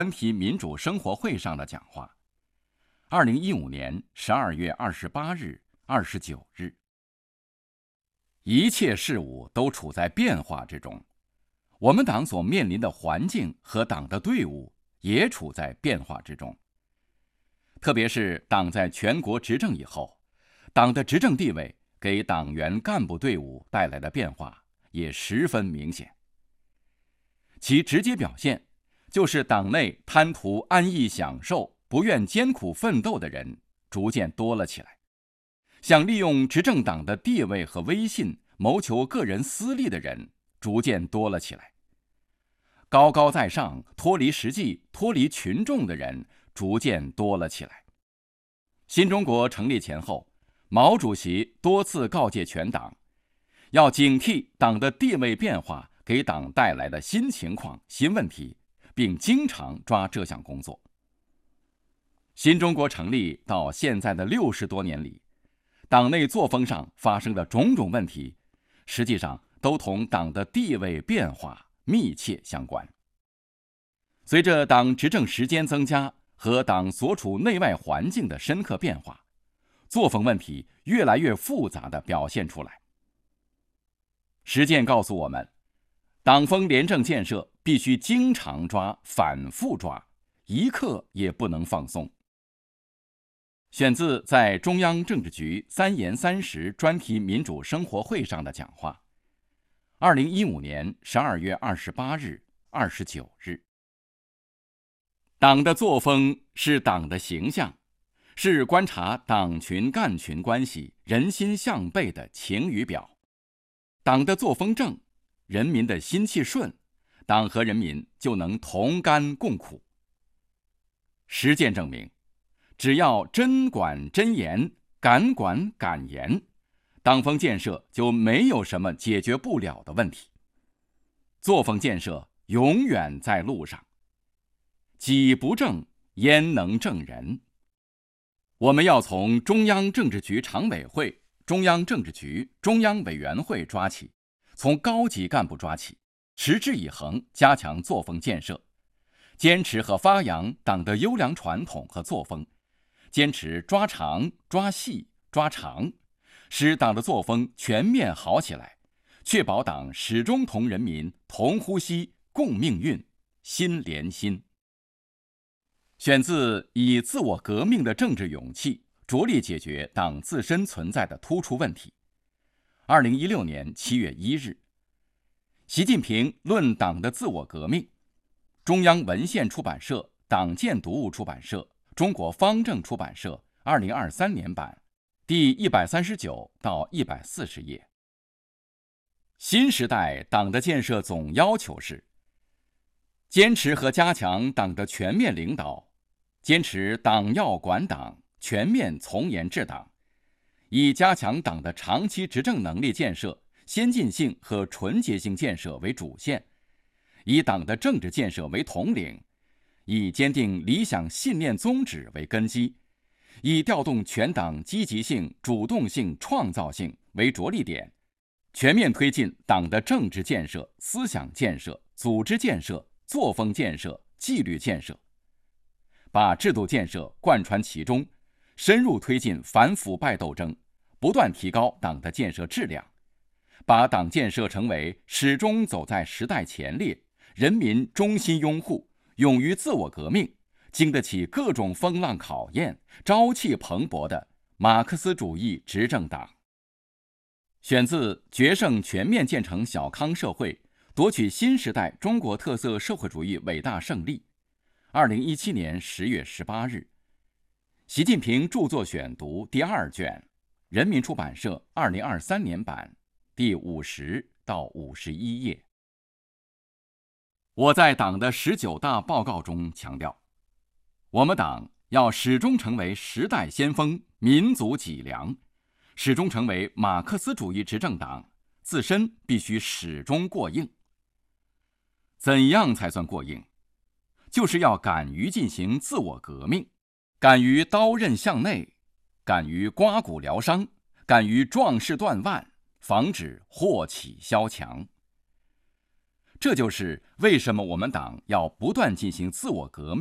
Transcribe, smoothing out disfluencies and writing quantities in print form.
专题民主生活会上的讲话。2015年12月28日、29日。一切事物都处在变化之中，我们党所面临的环境和党的队伍也处在变化之中。特别是党在全国执政以后，党的执政地位给党员干部队伍带来的变化也十分明显。其直接表现就是党内贪图安逸享受、不愿艰苦奋斗的人逐渐多了起来，想利用执政党的地位和威信谋求个人私利的人逐渐多了起来，高高在上、脱离实际、脱离群众的人逐渐多了起来。新中国成立前后，毛主席多次告诫全党，要警惕党的地位变化给党带来的新情况、新问题，并经常抓这项工作。新中国成立到现在的60多年里，党内作风上发生的种种问题，实际上都同党的地位变化密切相关。随着党执政时间增加和党所处内外环境的深刻变化，作风问题越来越复杂地表现出来。实践告诉我们，党风廉政建设必须经常抓、反复抓，一刻也不能放松。选自在中央政治局3言3时专题民主生活会上的讲话，2015年12月28日、29日。党的作风是党的形象，是观察党群干群关系、人心向背的晴雨表。党的作风正，人民的心气顺，党和人民就能同甘共苦。实践证明，只要真管真严、敢管敢严，党风建设就没有什么解决不了的问题。作风建设永远在路上。己不正，焉能正人？我们要从中央政治局常委会、中央政治局、中央委员会抓起，从高级干部抓起，持之以恒加强作风建设，坚持和发扬党的优良传统和作风，坚持抓长、抓细、抓长，使党的作风全面好起来，确保党始终同人民同呼吸、共命运、心连心。选自以自我革命的政治勇气，着力解决党自身存在的突出问题。2016年7月1日，习近平论党的自我革命，中央文献出版社、党建读物出版社、中国方正出版社2023年版，第139到140页。新时代党的建设总要求是：坚持和加强党的全面领导，坚持党要管党，全面从严治党，以加强党的长期执政能力建设、先进性和纯洁性建设为主线，以党的政治建设为统领，以坚定理想信念宗旨为根基，以调动全党积极性、主动性、创造性为着力点，全面推进党的政治建设、思想建设、组织建设、作风建设、纪律建设，把制度建设贯穿其中，深入推进反腐败斗争，不断提高党的建设质量，把党建设成为始终走在时代前列、人民衷心拥护、勇于自我革命、经得起各种风浪考验、朝气蓬勃的马克思主义执政党。选自决胜全面建成小康社会，夺取新时代中国特色社会主义伟大胜利，2017年10月18日，习近平著作选读第2卷，人民出版社2023年版，第50到51页。我在党的19大报告中强调，我们党要始终成为时代先锋、民族脊梁，始终成为马克思主义执政党，自身必须始终过硬。怎样才算过硬？就是要敢于进行自我革命，敢于刀刃向内，敢于刮骨疗伤，敢于壮士断腕，防止祸起萧墙。 这就是为什么我们党要不断进行自我革命。